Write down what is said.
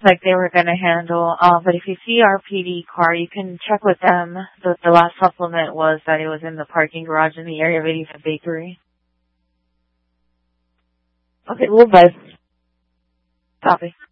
like they were going to handle. But if you see our PD car, you can check with them. The last supplement was that it was in the parking garage in the area of 85 Bakery. Okay, we'll buzz. Copy.